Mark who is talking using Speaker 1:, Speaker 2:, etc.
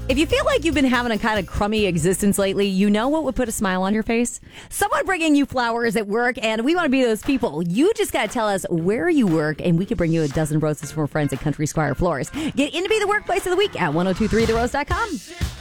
Speaker 1: If you feel like you've been having a kind of crummy existence lately, you know what would put a smile on your face? Someone bringing you flowers at work, and we want to be those people. You just got to tell us where you work, and we can bring you a dozen roses from our friends at Country Squire Floors. Get in to be the workplace of the week at 1023therose.com.